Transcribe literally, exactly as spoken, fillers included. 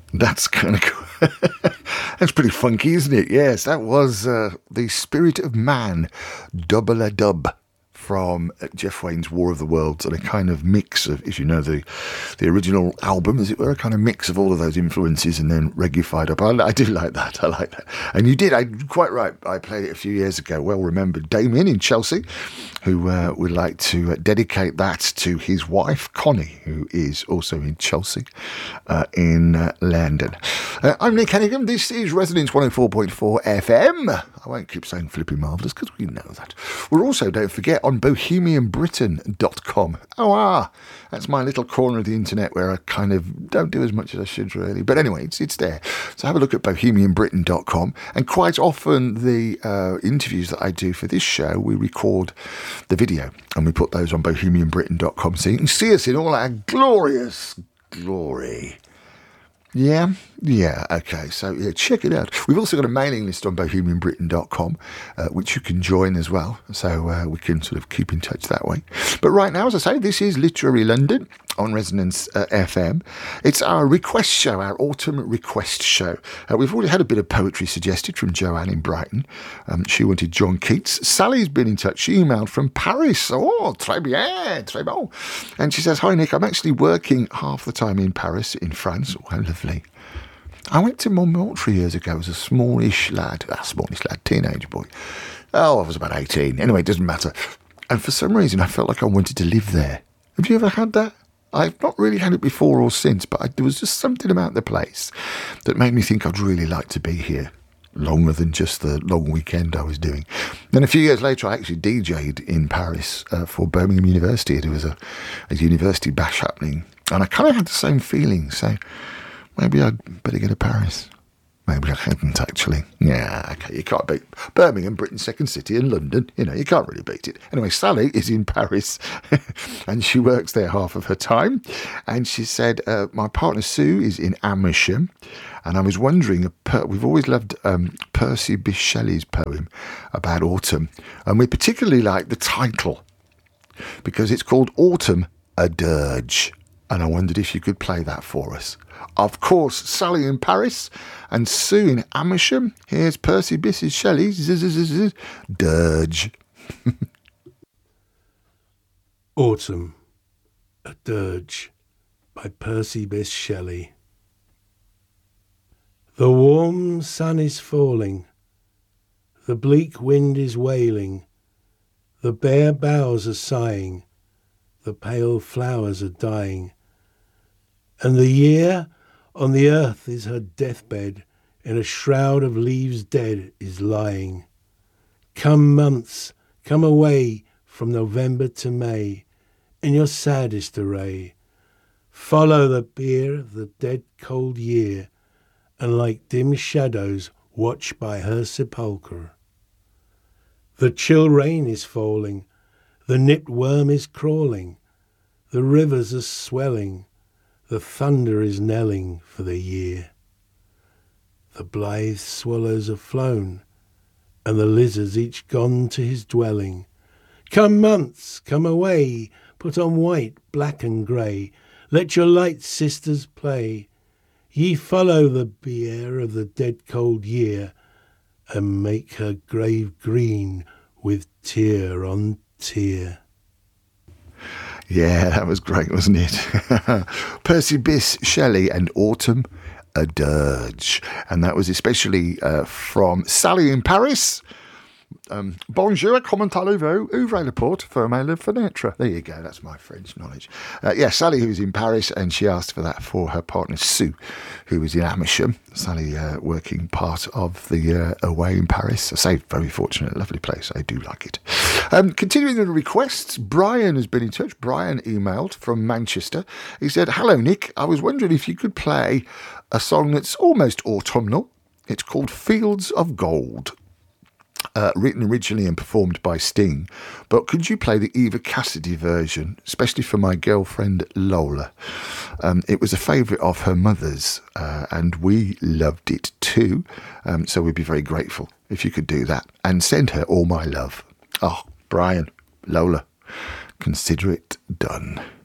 That's kind of cool. That's pretty funky, isn't it? Yes, that was uh, The Spirit of Man, Double a Dub, from Jeff Wayne's War of the Worlds, and a kind of mix of, as you know, the the original album, as it were, a kind of mix of all of those influences and then reggae-fied up. I, I do like that. I like that. And you did, I quite right. I played it a few years ago. Well remembered. Damien in Chelsea, who uh, would like to dedicate that to his wife, Connie, who is also in Chelsea, uh, in uh, London. Uh, I'm Nick Hennigan. This is Resonance one oh four point four F M. I won't keep saying flipping marvellous because we know that. We're also, don't forget, on bohemian britain dot com. Oh, ah, that's my little corner of the internet where I kind of don't do as much as I should really. But anyway, it's it's there. So have a look at bohemian britain dot com. And quite often the uh, interviews that I do for this show, we record the video and we put those on bohemian britain dot com so you can see us in all our glorious glory. Yeah, yeah, okay, so yeah, check it out. We've also got a mailing list on bohemian britain dot com, uh, which you can join as well, so uh, we can sort of keep in touch that way. But right now, as I say, this is Literary London on Resonance uh, F M. It's our request show, our autumn request show. Uh, we've already had a bit of poetry suggested from Joanne in Brighton. Um, she wanted John Keats. Sally's been in touch. She emailed from Paris. Oh, très bien, très bon. And she says, hi, Nick, I'm actually working half the time in Paris, in France. Oh, how lovely. I went to Montmartre years ago as a smallish lad, a smallish lad, teenage boy. Oh, I was about eighteen. Anyway, it doesn't matter. And for some reason, I felt like I wanted to live there. Have you ever had that? I've not really had it before or since, but I, there was just something about the place that made me think I'd really like to be here longer than just the long weekend I was doing. Then a few years later, I actually D J'd in Paris uh, for Birmingham University. There was a, a university bash happening, and I kind of had the same feeling, so maybe I'd better go to Paris. Maybe I hadn't, actually. Yeah, okay, you can't beat Birmingham, Britain's second city, and London. You know, you can't really beat it. Anyway, Sally is in Paris, and she works there half of her time. And she said, uh, my partner Sue is in Amersham, and I was wondering, we've always loved um, Percy Bysshe Shelley's poem about autumn, and we particularly like the title, because it's called Autumn, a Dirge. And I wondered if you could play that for us. Of course, Sally in Paris and Sue in Amersham. Here's Percy Bysshe Shelley's Dirge. Autumn, a Dirge by Percy Bysshe Shelley. The warm sun is falling, the bleak wind is wailing, the bare boughs are sighing, the pale flowers are dying, and the year on the earth is her deathbed, in a shroud of leaves dead is lying. Come months, come away from November to May, in your saddest array. Follow the bier of the dead cold year, and like dim shadows watch by her sepulchre. The chill rain is falling, the knit worm is crawling, the rivers are swelling, the thunder is knelling for the year. The blithe swallows have flown, and the lizards each gone to his dwelling. Come months, come away, put on white, black and grey, let your light sisters play. Ye follow the bier of the dead cold year, and make her grave green with tear on tear. Yeah, that was great, wasn't it? Percy Bysshe Shelley and Autumn, a Dirge. And that was especially uh, from Sally in Paris. Um, Bonjour, comment allez-vous? Ouvrez la porte, fermez la fenêtre. There you go, that's my French knowledge. Uh, yeah, Sally, who's in Paris, and she asked for that for her partner Sue, who was in Amersham. Sally uh, working part of the uh, away in Paris. I say very fortunate, lovely place. I do like it. Um, continuing the requests, Brian has been in touch. Brian emailed from Manchester. He said, hello, Nick. I was wondering if you could play a song that's almost autumnal. It's called Fields of Gold. Uh, written originally and performed by Sting, but could you play the Eva Cassidy version, especially for my girlfriend Lola? Um, it was a favourite of her mother's, uh, and we loved it too, um, so we'd be very grateful if you could do that, and send her all my love. Oh, Brian, Lola, consider it done.